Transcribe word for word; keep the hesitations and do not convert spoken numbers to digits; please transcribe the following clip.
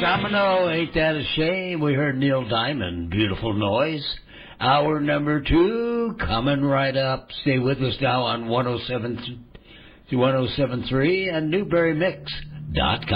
Domino, ain't that a shame? We heard Neil Diamond, Beautiful Noise. Hour number two coming right up. Stay with us now on one oh seven point three and Newberry Mix dot com.